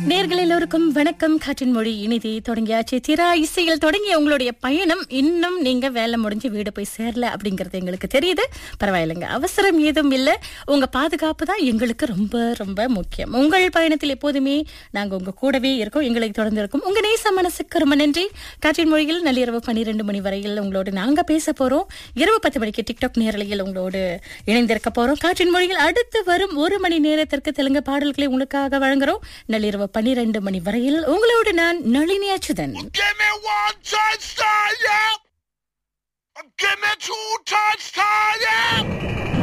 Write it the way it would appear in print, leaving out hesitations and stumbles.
நேயர்கள் எல்லோருக்கும் வணக்கம். காற்றின் மொழி இனிதி தொடங்கியாச்சு. திரா இசையில் தொடங்கிய உங்களுடைய பயணம் இன்னும் நீங்க வேலை முடிஞ்சு வீடு போய் சேரல அப்படிங்கறது எங்களுக்கு தெரியுது. பரவாயில்லைங்க, அவசரம் ஏதும் இல்ல. உங்க பாதுகாப்பு தான் எங்களுக்கு ரொம்ப ரொம்ப முக்கியம். உங்கள் பயணத்தில் எப்போதுமே நாங்க உங்க கூடவே இருக்கோம், எங்களை தொடர்ந்து இருக்கும். உங்க நேச மனசுக்கு ரொம்ப நன்றி. காற்றின் மொழியில் நள்ளிரவு 12 மணி வரையில் உங்களோடு நாங்க பேச போறோம். இரவு 10 மணிக்கு டிக்டாக் நேரலையில் உங்களோடு இணைந்திருக்க போறோம். காற்றின் மொழியில் அடுத்து வரும் 1 மணி நேரத்திற்கு தெலுங்கு பாடல்களை உங்களுக்காக வழங்குறோம். நள்ளிரவு 12 மணி வரையில் உங்களோடு நான் Nalini Achuthan. Give me one touch, yeah. Give me two touch, yeah.